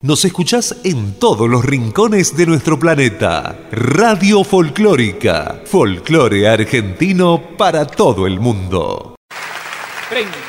Nos escuchás en todos los rincones de nuestro planeta. Radio Folclórica. Folclore argentino para todo el mundo. 30.